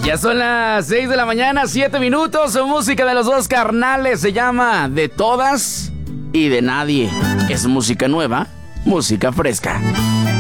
Ya son las 6 de la mañana, 7 minutos. Música de los dos carnales. Se llama De Todas y de Nadie. Es música nueva, música fresca.